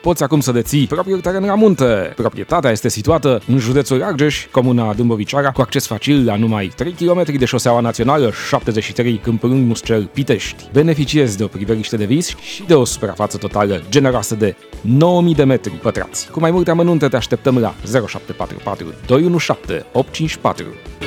poți acum să deții propriul teren la munte. Proprietatea este situată în județul Argeș, comuna Dâmboviceara, cu acces facil la numai 3 km de șoseaua națională 73 Câmpărâni-Muscel-Pitești. Beneficiezi de o priveliște de vis și de o suprafață totală generoasă de 9000 de metri pătrați. Cu mai multe amănunte te așteptăm la 0744 217 854.